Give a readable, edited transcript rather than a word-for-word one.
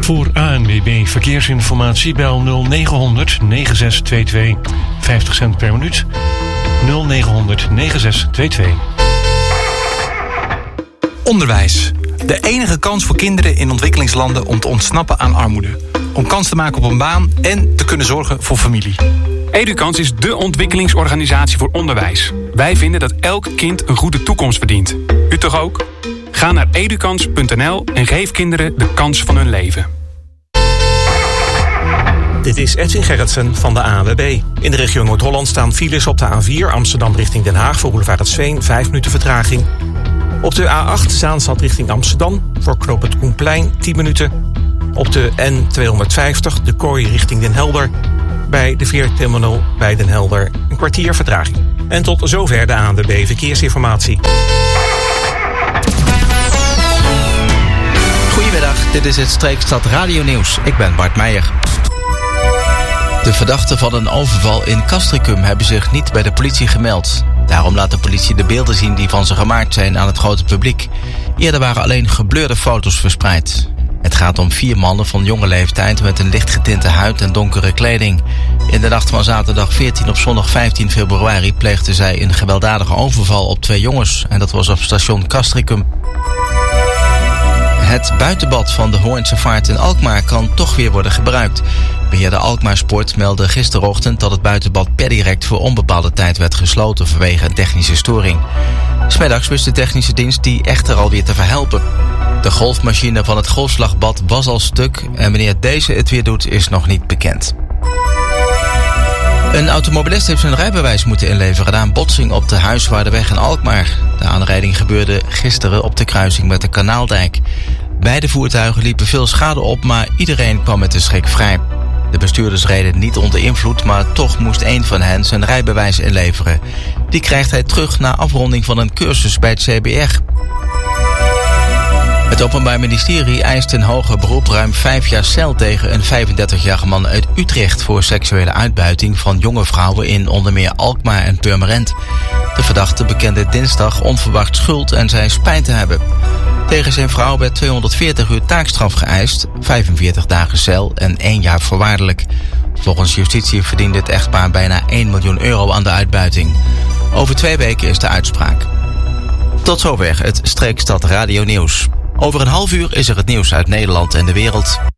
Voor ANWB Verkeersinformatie bel 0900 9622. 50 cent per minuut. 0900 9622. Onderwijs. De enige kans voor kinderen in ontwikkelingslanden om te ontsnappen aan armoede. Om kans te maken op een baan en te kunnen zorgen voor familie. Edukans is dé ontwikkelingsorganisatie voor onderwijs. Wij vinden dat elk kind een goede toekomst verdient. U toch ook? Ga naar edukans.nl en geef kinderen de kans van hun leven. Dit is Edwin Gerritsen van de ANWB. In de regio Noord-Holland staan files op de A4 Amsterdam richting Den Haag voor Boulevard het Zween, 5 minuten vertraging. Op de A8 Zaanstad richting Amsterdam voor knooppunt Koenplein 10 minuten. Op de N250 de Kooi richting Den Helder. Bij de veerterminal bij Den Helder een kwartier vertraging. En tot zover de ANWB Verkeersinformatie. Goedemiddag, dit is het Streekstad Radio Nieuws. Ik ben Bart Meijer. De verdachten van een overval in Castricum hebben zich niet bij de politie gemeld. Daarom laat de politie de beelden zien die van ze gemaakt zijn aan het grote publiek. Eerder waren alleen gebleurde foto's verspreid. Het gaat om 4 mannen van jonge leeftijd met een licht getinte huid en donkere kleding. In de nacht van zaterdag 14 op zondag 15 februari pleegden zij een gewelddadige overval op 2 jongens. En dat was op station Castricum. Het buitenbad van de Hoornse Vaart in Alkmaar kan toch weer worden gebruikt. Beheerder Alkmaar Sport meldde gisterochtend dat het buitenbad per direct voor onbepaalde tijd werd gesloten vanwege een technische storing. 'S Middags wist de technische dienst die echter alweer te verhelpen. De golfmachine van het golfslagbad was al stuk en wanneer deze het weer doet is nog niet bekend. Een automobilist heeft zijn rijbewijs moeten inleveren na een botsing op de Huiswaarderweg in Alkmaar. De aanrijding gebeurde gisteren op de kruising met de Kanaaldijk. Beide voertuigen liepen veel schade op, maar iedereen kwam met de schrik vrij. De bestuurders reden niet onder invloed, maar toch moest één van hen zijn rijbewijs inleveren. Die krijgt hij terug na afronding van een cursus bij het CBR. Het Openbaar Ministerie eist in hoger beroep ruim 5 jaar cel tegen een 35-jarige man uit Utrecht voor seksuele uitbuiting van jonge vrouwen in onder meer Alkmaar en Purmerend. De verdachte bekende dinsdag onverwacht schuld en zei spijt te hebben. Tegen zijn vrouw werd 240 uur taakstraf geëist, 45 dagen cel en 1 jaar voorwaardelijk. Volgens justitie verdiende het echtpaar bijna 1 miljoen euro aan de uitbuiting. Over 2 weken is de uitspraak. Tot zover het Streekstad Radio Nieuws. Over een half uur is er het nieuws uit Nederland en de wereld.